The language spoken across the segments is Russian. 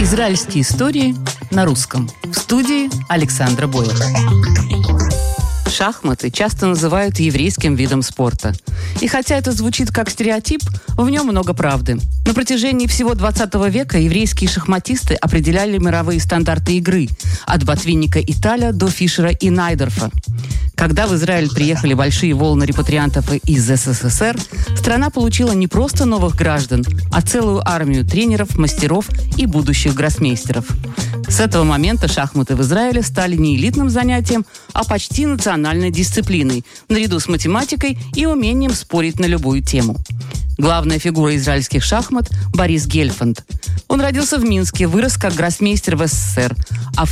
Израильские истории на русском. В студии Александра Бойл. Шахматы часто называют еврейским видом спорта. И хотя это звучит как стереотип, в нем много правды. На протяжении всего 20 века еврейские шахматисты определяли мировые стандарты игры от Ботвинника и Таля до Фишера и Найдорфа. Когда в Израиль приехали большие волны репатриантов из СССР, страна получила не просто новых граждан, а целую армию тренеров, мастеров и будущих гроссмейстеров. С этого момента шахматы в Израиле стали не элитным занятием, а почти национальной дисциплиной, наряду с математикой и умением спорить на любую тему. Главная фигура израильских шахмат – Борис Гельфанд. Он родился в Минске, вырос как гроссмейстер в СССР, а в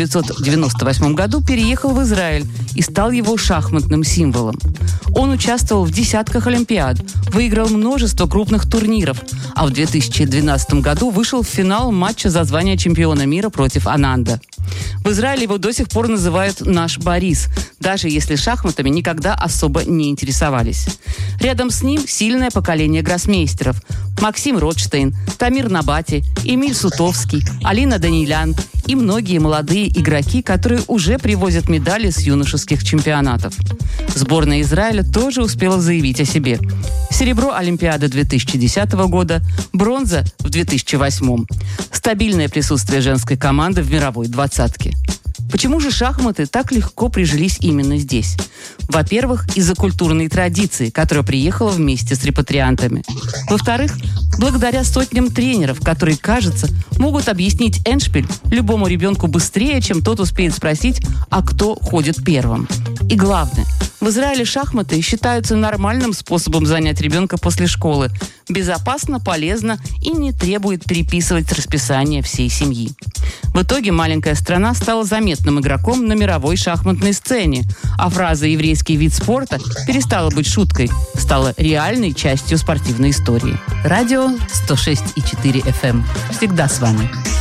1998 году переехал в Израиль и стал его шахматным символом. Он участвовал в десятках олимпиад, выиграл множество крупных турниров, а в 2012 году вышел в финал матча за звание чемпиона мира против Ананда. В Израиле его до сих пор называют «наш Борис», даже если шахматами никогда особо не интересовались. Рядом с ним сильное поколение гроссмейстеров: Максим Ротштейн, Тамир Набати, Эмиль Сутовский, Алина Данилян и многие молодые игроки, которые уже привозят медали с юношеских чемпионатов. Сборная Израиля тоже успела заявить о себе. Серебро Олимпиады 2010 года, бронза в 2008. Стабильное присутствие женской команды в мировой двадцатке. Почему же шахматы так легко прижились именно здесь? Во-первых, из-за культурной традиции, которая приехала вместе с репатриантами. Во-вторых, благодаря сотням тренеров, которые, кажется, могут объяснить эндшпиль любому ребенку быстрее, чем тот успеет спросить, а кто ходит первым. И главное, в Израиле шахматы считаются нормальным способом занять ребенка после школы. Безопасно, полезно и не требует переписывать расписание всей семьи. В итоге маленькая страна стала заметным игроком на мировой шахматной сцене, а фраза «еврейский вид спорта» перестала быть шуткой, стала реальной частью спортивной истории. Радио 106,4 FM. Всегда с вами.